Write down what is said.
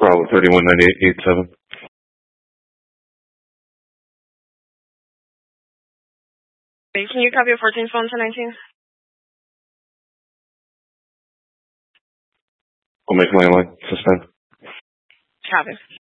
Bravo 319887. Can you copy a 14 phone to 19? I'll make landline. Suspend. Copy.